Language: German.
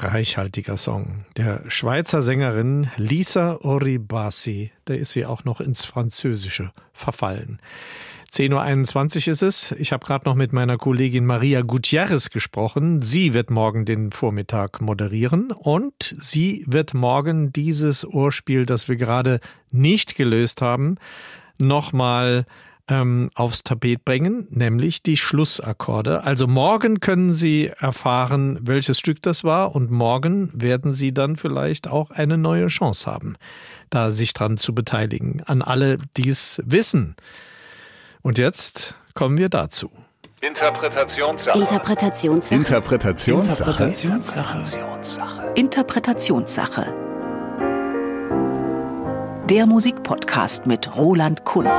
reichhaltiger Song der Schweizer Sängerin Lisa Oribasi. Da ist sie auch noch ins Französische verfallen. 10.21 Uhr ist es. Ich habe gerade noch mit meiner Kollegin Maria Gutierrez gesprochen. Sie wird morgen den Vormittag moderieren und sie wird morgen dieses Ohrspiel, das wir gerade nicht gelöst haben, nochmal aufs Tapet bringen, nämlich die Schlussakkorde. Also morgen können Sie erfahren, welches Stück das war und morgen werden Sie dann vielleicht auch eine neue Chance haben, da sich dran zu beteiligen. An alle, die es wissen. Und jetzt kommen wir dazu. Interpretationssache. Der Musikpodcast mit Roland Kunz.